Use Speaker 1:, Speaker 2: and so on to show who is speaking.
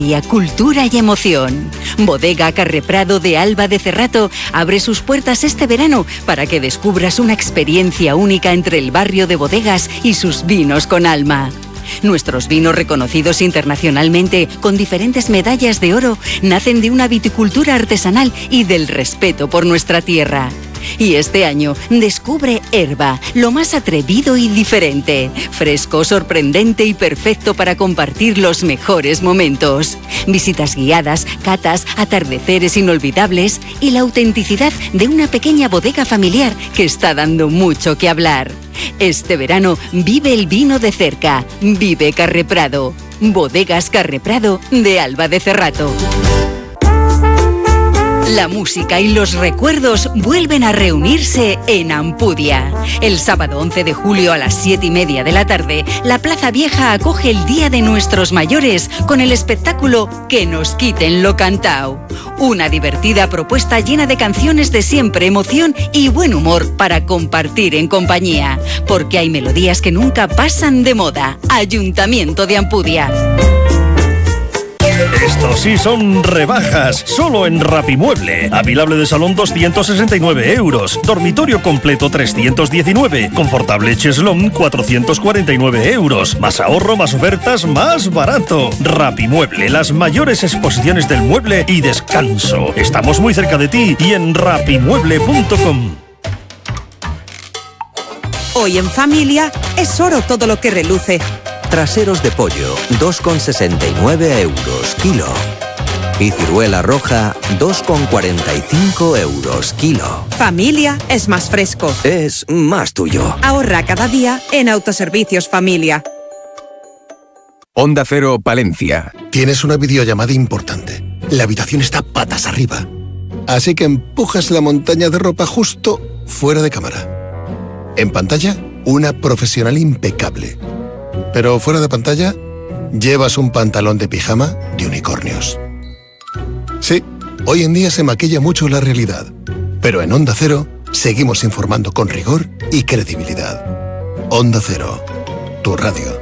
Speaker 1: Cultura y emoción. Bodega Carreprado de Alba de Cerrato abre sus puertas este verano para que descubras una experiencia única entre el barrio de bodegas y sus vinos con alma. Nuestros vinos reconocidos internacionalmente con diferentes medallas de oro nacen de una viticultura artesanal y del respeto por nuestra tierra. Y este año descubre Herba, lo más atrevido y diferente, fresco, sorprendente y perfecto para compartir los mejores momentos. Visitas guiadas, catas, atardeceres inolvidables y la autenticidad de una pequeña bodega familiar que está dando mucho que hablar. Este verano vive el vino de cerca. Vive Carreprado. Bodegas Carreprado de Alba de Cerrato. La música y los recuerdos vuelven a reunirse en Ampudia. El sábado 11 de julio a las 7:30 de la tarde, la Plaza Vieja acoge el Día de Nuestros Mayores con el espectáculo Que nos quiten lo cantao. Una divertida propuesta llena de canciones de siempre, emoción y buen humor para compartir en compañía. Porque hay melodías que nunca pasan de moda. Ayuntamiento de Ampudia.
Speaker 2: Estos sí son rebajas, solo en Rapimueble. Avilable de salón 269 euros, dormitorio completo 319, confortable cheslón 449 euros. Más ahorro, más ofertas, más barato. Rapimueble, las mayores exposiciones del mueble y descanso. Estamos muy cerca de ti y en rapimueble.com.
Speaker 3: Hoy en familia es oro todo lo que reluce.
Speaker 4: Traseros de pollo, 2,69 euros kilo. Y ciruela roja, 2,45 euros kilo.
Speaker 3: Familia es más fresco.
Speaker 4: Es más tuyo.
Speaker 3: Ahorra cada día en Autoservicios Familia.
Speaker 5: Onda Cero, Palencia.
Speaker 6: Tienes una videollamada importante. La habitación está patas arriba. Así que empujas la montaña de ropa justo fuera de cámara. En pantalla, una profesional impecable. Pero fuera de pantalla, llevas un pantalón de pijama de unicornios. Sí, hoy en día se maquilla mucho la realidad, pero en Onda Cero seguimos informando con rigor y credibilidad. Onda Cero, tu radio.